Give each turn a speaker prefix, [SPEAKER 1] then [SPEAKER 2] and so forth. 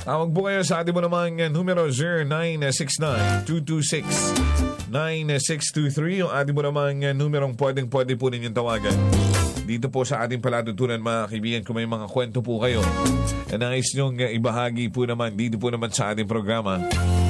[SPEAKER 1] Tawag po kayo sa ating mo namang numero 0969-226-9623. Yung ating mo namang numerong pwede po ninyong tawagan. Dito po sa ating palatuntunan mga kaibigan, kung may mga kwento po kayo na nais nyong ibahagi po naman dito po naman sa ating programa,